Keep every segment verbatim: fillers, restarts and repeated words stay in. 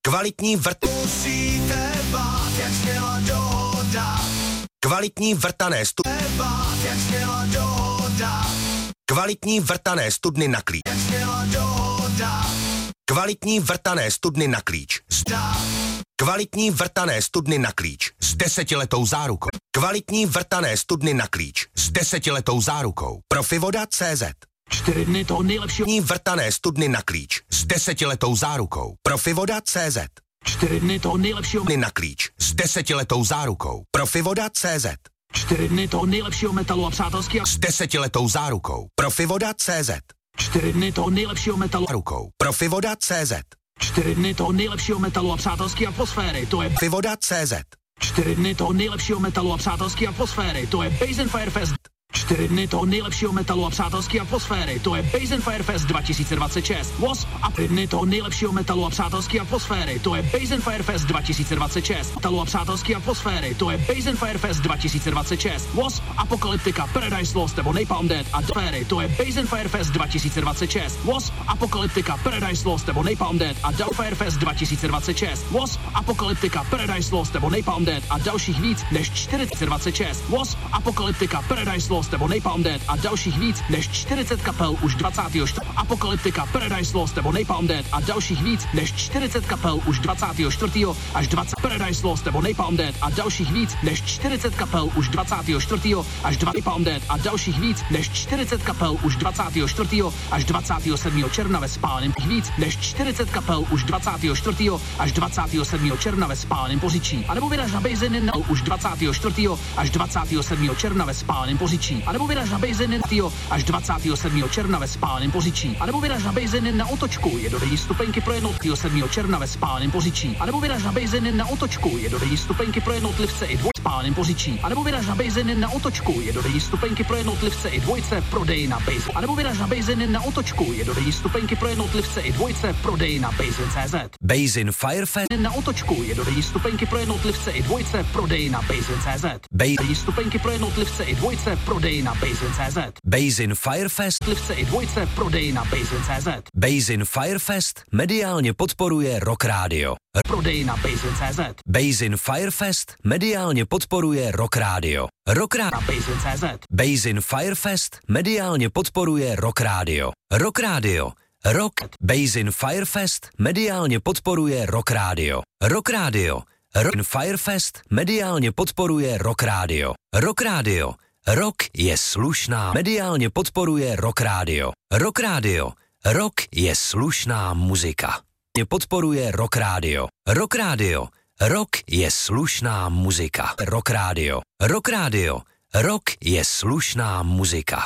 Kvalitní vrt... Musíte bát, jak sněla dohoda. Kvalitní vrtané studny. Bát, jak sněla dohoda. Kvalitní vrtané studny na klíč. Jak sněla dohoda. Kvalitní vrtané studny na klíč. Zda. Kvalitní vrtané studny na klíč s desetiletou zárukou. Kvalitní vrtané studny na klíč s desetiletou zárukou. Profivoda tečka cé zet. Čtyři dny toho nejlepšího. Kvalitní vrtané studny na klíč s desetiletou zárukou. Profivoda tečka cé zet. Čtyři dny toho nejlepšího. Na klíč s desetiletou zárukou. Profivoda tečka cé zet. Čtyři dny toho nejlepšího metalu a přátelský a... S desetiletou zárukou. Profivoda tečka cé zet. Čtyři dny toho nejlepšího metalu. Zárukou. Profivoda tečka cé zet. Čtyři dny toho nejlepšího metalu a přátelské atmosféry, to je Profivoda tečka cé zet. Čtyři dny toho nejlepšího metalu a přátelské atmosféry, to je Base and Fire Fest. Čtyři dny toho nejlepšího metalu a přátelské atmosféry, to je Base and Fire Fest dva tisíce dvacet šest. Wasp a čtyři dny toho nejlepšího metalu a přátelské atmosféry, to je Base and Fire Fest dva tisíce dvacet šest. Metalu a přátelské atmosféry, to je Base and Fire Fest dva tisíce dvacet šest. Wasp, Apokalyptika, Paradise Lost nebo Napalm Death a Fairy, to je Base and Fire Fest dva tisíce dvacet šest. Wasp, Apokalyptika, Paradise Lost nebo Napalm Death a Fire Fest dva tisíce dvacet šest. Wasp, Apokalyptika, Paradise Lost nebo Napalm Death a dalších víc než čtyřicet dvacet šest. Wasp, Apokalyptika, Paradise Lost nebo Napalm Death a dalších víc než čtyřicet kapel už dvacátého čtvrtého Apokalyptika, Paradise Lost nebo Napalm Death a dalších víc než čtyřicet kapel už dvacátého čtvrtého až dvacátého Paradise Lost nebo Napalm Death a dalších víc než čtyřicet kapel už dvacátého čtvrtého až dvacátého Napalm Death a dalších víc než čtyřicet kapel už dvacátého čtvrtého až dvacátého sedmého června ve Spáleném víc než čtyřicet kapel už dvacátého čtvrtého až dvacátého sedmého června ve Spáleném Poříčí. A nebo vyraž na Bejzeny na už dvacátého čtvrtého až dvacátého sedmého června ve Spáleném Poříčí. A nebo vyraž na Bejzeny až dvacátého sedmého června ve Spáleném Poříčí. A nebo vyraž na Bejzeny na Otočku, je dodejní stupenky pro jednotlivce sedmého června ve Spáleném Poříčí. A nebo vyraž na Bejzeny na Otočku, je dodejní stupenky pro jednotlivce i dvoj Spáleném Poříčí. A nebo vyraž na Bejzeny na Otočku, je dodejní stupenky pro jednotlivce i dvojce prodej na Bejzen. A nebo vyraž na Bejzeny na Otočku, je dodejní stupenky pro jednotlivce i dvojce prodej na Bejzen tečka cé zet. Bejzen Fire Fest Na Otočku, je dodejní stupenky pro jednotlivce i dvojce prodej na Bejzen tečka cé zet. Bejzen stupenky pro jednotlivce i dvojce prodej na Bejzen tečka cé zet. Bejzen Fire Fest Jednotlivce i dvojce prodej na Bejzen tečka cé zet. Bejzen Fire Fest mediálně podporuje Rock Radio. Prodej na Bejzen tečka cé zet. Bejzen Fire Fest mediálně podporuje Rock Radio. Rock Radio. Na Bejzen tečka cé zet. Bejzen Fire Fest mediálně podporuje Rock Radio. Rock Radio. Rock. Bejzen Fire Fest mediálně podporuje Rock Radio. Rock Radio. Rock Fire Fest mediálně podporuje Rock Radio. Rock Radio. Rock je slušná. Mediálně podporuje Rock Radio. Rock Radio. Rock je slušná muzika. Podporuje Rock Radio. Rock Radio. Rock je slušná muzika. Rock Radio. Rock Radio. Rock je slušná muzika.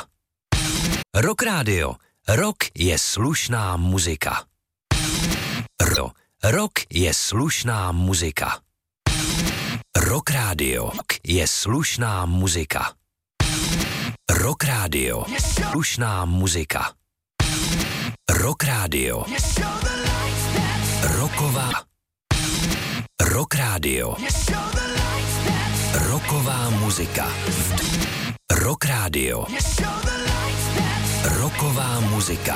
Rock Radio. Rock je slušná muzika. Ro. Rock je slušná muzika. Rock Radio. Rock je slušná muzika. Rock Radio. Slušná muzika. Rock Radio. Rocková. Rock Radio. Rocková muzika. Rock Radio. Rocková muzika.